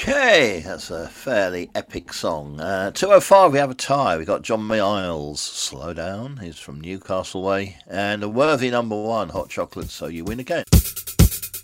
Okay, that's a fairly epic song. 205, we have a tie. We've got John Miles, Slow Down. He's from Newcastle Way. And a worthy number one, Hot Chocolate, So You Win Again.